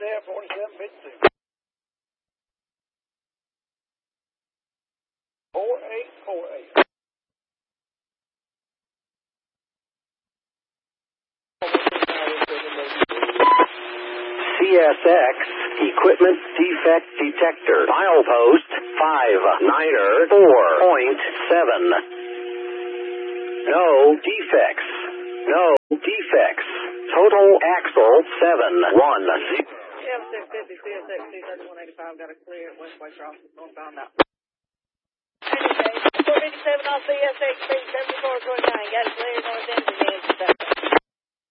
there, 4752. 4848. CSX Equipment Defect Detector. Milepost 594.7. No defects. No defects. Total axle 710. M650 CSX C3185 got a clear at Westway Crossing, northbound now. 457 on CSX 7429 got a clear north end of the